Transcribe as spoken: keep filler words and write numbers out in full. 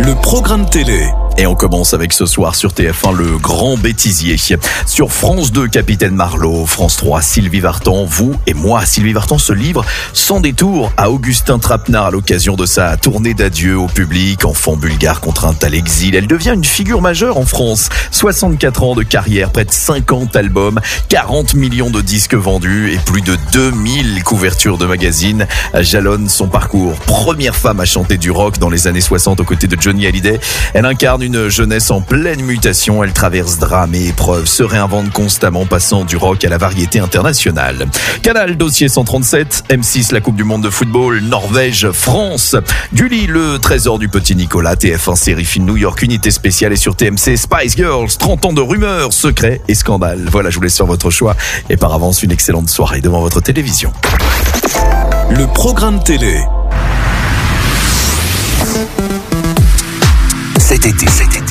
Le programme télé. Et on commence avec ce soir sur T F un le Grand Bêtisier. Sur France deux, Capitaine Marlowe. France trois, Sylvie Vartan. Vous et moi, Sylvie Vartan se livre sans détour à Augustin Trapenard à l'occasion de sa tournée d'adieu au public. Enfant bulgare contrainte à l'exil, elle devient une figure majeure en France. soixante-quatre ans de carrière, près de cinquante albums, quarante millions de disques vendus et plus de deux mille couvertures de magazines jalonnent son parcours. Première femme à chanter du rock dans les années soixante aux côtés de Johnny Hallyday. Elle incarne une jeunesse en pleine mutation. Elle traverse drames et épreuves, se réinvente constamment, passant du rock à la variété internationale. Canal, dossier cent trente-sept, M six, la Coupe du Monde de football, Norvège, France. Gulli, le trésor du petit Nicolas, T F un, série film New York, unité spéciale, et sur T M C, Spice Girls, trente ans de rumeurs, secrets et scandales. Voilà, je vous laisse sur votre choix et par avance une excellente soirée devant votre télévision. Le programme télé. Cet été, cet été,